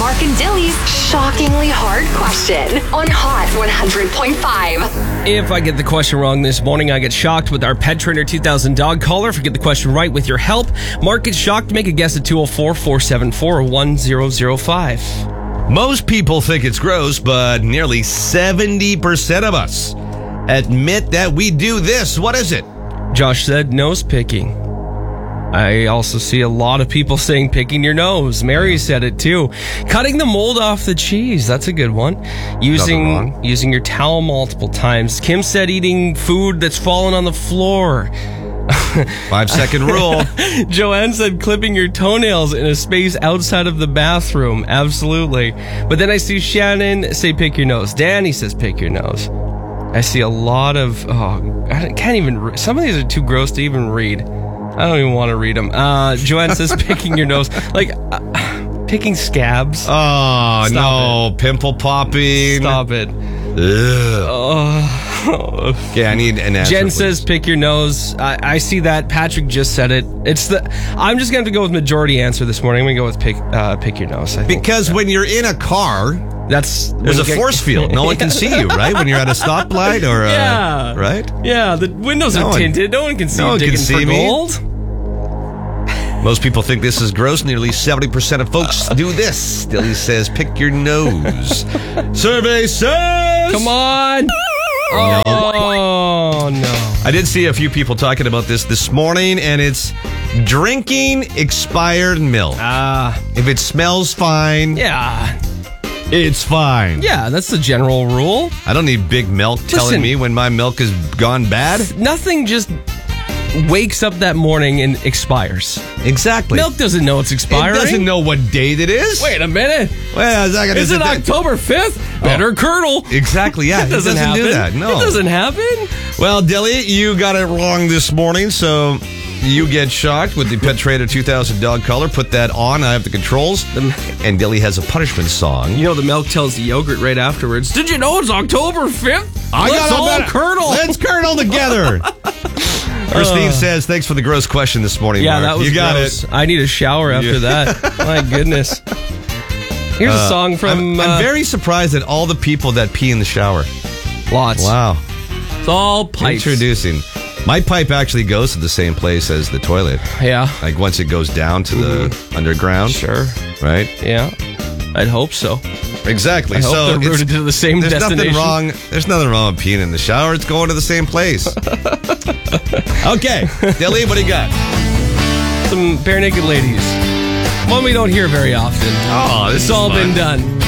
Mark and Dilly's shockingly hard question on Hot 100.5. If I get the question wrong this morning, I get shocked with our Pet Trainer 2000 dog collar. If I get the question right with your help, Mark gets shocked. Make a guess at 204-474-1005. Most people think it's gross, but nearly 70% of us admit that we do this. What is it? Josh said nose picking. I also see a lot of people saying picking your nose. Mary said it too. Cutting the mold off the cheese. That's a good one. Using your towel multiple times. Kim said eating food that's fallen on the floor. 5-second rule. Joanne said clipping your toenails in a space outside of the bathroom. Absolutely. But then I see Shannon say pick your nose. Danny says pick your nose. I see a lot of... some of these are too gross to even read. I don't even want to read them. Joanne says picking your nose. Like, picking scabs. Oh, Stop no. Pimple popping. Stop it. Okay, I need an answer. Jen says pick your nose. I see that. Patrick just said it. I'm just going to go with majority answer this morning. I'm going to go with pick your nose. I think. Because when you're in a car... There's a force field. No one can see you, right? When you're at a stoplight or... yeah. Right? Yeah, the windows are tinted. No one can see you digging for gold. Most people think this is gross. Nearly 70% of folks do this. Dilly says, pick your nose. Survey says... Come on. Oh, no. I did see a few people talking about this morning, and it's drinking expired milk. If it smells fine... Yeah. It's fine. Yeah, that's the general rule. I don't need Big Milk telling me when my milk has gone bad. Nothing just wakes up that morning and expires. Exactly. Milk doesn't know it's expiring. It doesn't know what date it is. Wait a minute. Well, is it October 5th? Better curdle. Exactly, yeah. It doesn't do that. No. It doesn't happen. Well, Dilly, you got it wrong this morning, so... You get shocked with the Pet Trainer 2000 dog collar. Put that on. I have the controls. And Dilly has a punishment song. You know, the milk tells the yogurt right afterwards. Did you know it's October 5th? Let's all curdle. Let's curdle together. Christine says, thanks for the gross question this morning, yeah, Mark. That was you got gross. it. I need a shower after that. My goodness. Here's a song from... I'm very surprised at all the people that pee in the shower. Lots. Wow. It's all pipes. Introducing... My pipe actually goes to the same place as the toilet. Yeah. Like once it goes down to the underground. Sure. Right? Yeah. I'd hope so. Exactly. I hope they're rooted to the same destination. There's nothing wrong with peeing in the shower. It's going to the same place. Okay. Dilly, what do you got? Some bare naked ladies. One we don't hear very often. Oh, this It's all been done.